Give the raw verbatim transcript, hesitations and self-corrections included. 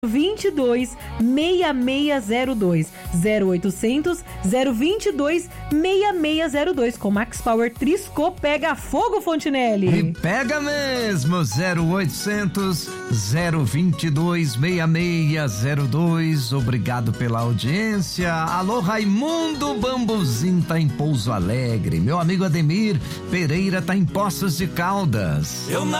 vinte e dois, seis seis zero dois, zero oitocentos, zero vinte e dois, seis seis zero dois. Com Max Power Trisco, pega fogo, Fontinelli. E pega mesmo, zero oitocentos, zero vinte e dois, seis seis zero dois. Obrigado pela audiência. Alô, Raimundo Bambuzinho tá em Pouso Alegre. Meu amigo Ademir Pereira tá em Poços de Caldas. Eu